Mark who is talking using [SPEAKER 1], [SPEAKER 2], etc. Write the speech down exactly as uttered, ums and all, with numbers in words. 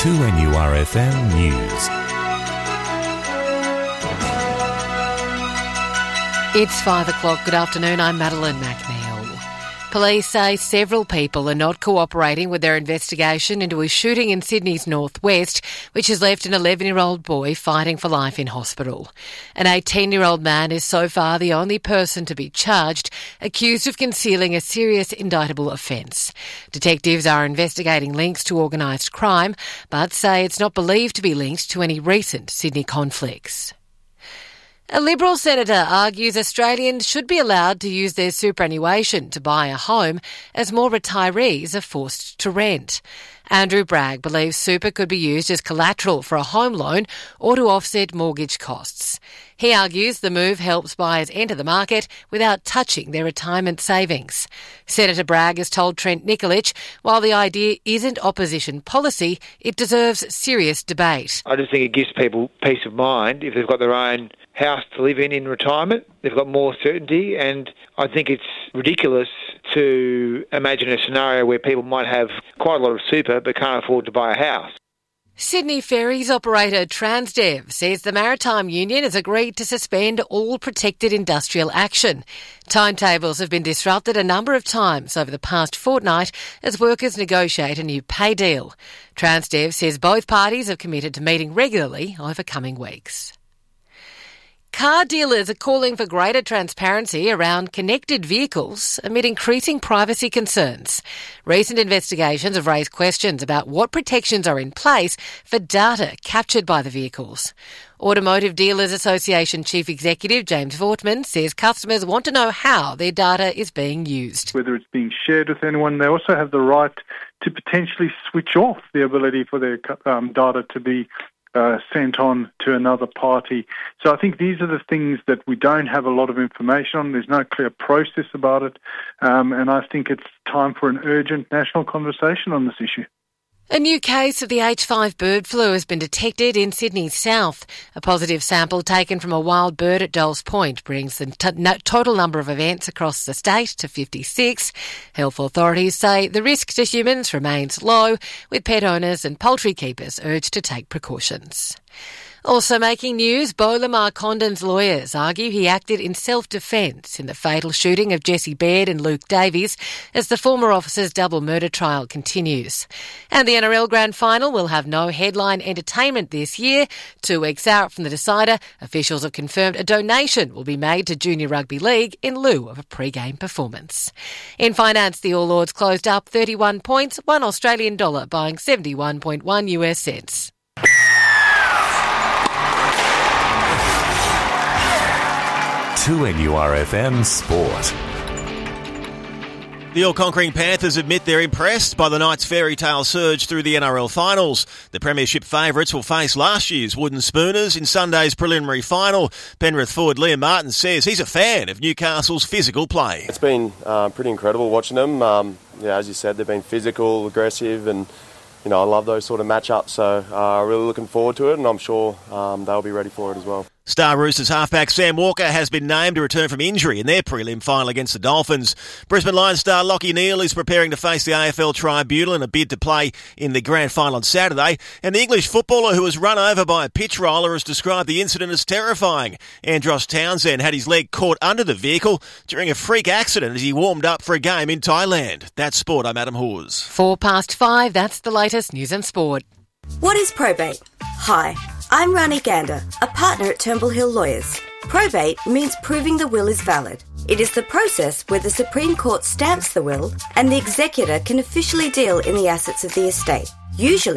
[SPEAKER 1] two N U R F M News.
[SPEAKER 2] It's five o'clock. Good afternoon. I'm Madeline McNeil. Police say several people are not cooperating with their investigation into a shooting in Sydney's northwest, which has left an eleven-year-old boy fighting for life in hospital. An eighteen-year-old man is so far the only person to be charged, accused of concealing a serious indictable offence. Detectives are investigating links to organised crime, but say it's not believed to be linked to any recent Sydney conflicts. A Liberal senator argues Australians should be allowed to use their superannuation to buy a home as more retirees are forced to rent. Andrew Bragg believes super could be used as collateral for a home loan or to offset mortgage costs. He argues the move helps buyers enter the market without touching their retirement savings. Senator Bragg has told Trent Nikolic, while the idea isn't opposition policy, it deserves serious debate.
[SPEAKER 3] I just think it gives people peace of mind if they've got their own house to live in in retirement. They've got more certainty, and I think it's ridiculous to imagine a scenario where people might have quite a lot of super but can't afford to buy a house.
[SPEAKER 2] Sydney Ferries operator Transdev says the Maritime Union has agreed to suspend all protected industrial action. Timetables have been disrupted a number of times over the past fortnight as workers negotiate a new pay deal. Transdev says both parties have committed to meeting regularly over coming weeks. Car dealers are calling for greater transparency around connected vehicles amid increasing privacy concerns. Recent investigations have raised questions about what protections are in place for data captured by the vehicles. Automotive Dealers Association Chief Executive James Vortman says customers want to know how their data is being used.
[SPEAKER 4] Whether it's being shared with anyone, they also have the right to potentially switch off the ability for their um, data to be Uh, sent on to another party. So I think these are the things that we don't have a lot of information on. There's no clear process about it. Um, and I think it's time for an urgent national conversation on this issue.
[SPEAKER 2] A new case of the H five bird flu has been detected in Sydney's south. A positive sample taken from a wild bird at Dolls Point brings the t- total number of events across the state to fifty-six. Health authorities say the risk to humans remains low, with pet owners and poultry keepers urged to take precautions. Also making news, Beau Lamar Condon's lawyers argue he acted in self-defence in the fatal shooting of Jesse Baird and Luke Davies as the former officer's double murder trial continues. And the N R L Grand Final will have no headline entertainment this year. Two weeks out from the decider, officials have confirmed a donation will be made to Junior Rugby League in lieu of a pre-game performance. In finance, the All Ords closed up thirty-one points, one Australian dollar buying seventy-one point one U S cents.
[SPEAKER 1] two N U R F M Sport.
[SPEAKER 5] The all-conquering Panthers admit they're impressed by the Knights' fairy tale surge through the N R L finals. The premiership favourites will face last year's Wooden Spooners in Sunday's preliminary final. Penrith forward Liam Martin says he's a fan of Newcastle's physical play.
[SPEAKER 6] It's been uh, pretty incredible watching them. Um, yeah, as you said, they've been physical, aggressive, and you know I love those sort of matchups. So uh, really looking forward to it, and I'm sure um, they'll be ready for it as well.
[SPEAKER 5] Star Roosters halfback Sam Walker has been named to return from injury in their prelim final against the Dolphins. Brisbane Lions star Lachie Neale is preparing to face the A F L Tribunal in a bid to play in the grand final on Saturday. And the English footballer who was run over by a pitch roller has described the incident as terrifying. Andros Townsend had his leg caught under the vehicle during a freak accident as he warmed up for a game in Thailand. That's sport. I'm Adam Hawes.
[SPEAKER 2] Four past five, that's the latest news and sport.
[SPEAKER 7] What is probate? Hi, I'm Rani Gander, a partner at Turnbull Hill Lawyers. Probate means proving the will is valid. It is the process where the Supreme Court stamps the will and the executor can officially deal in the assets of the estate. Usually,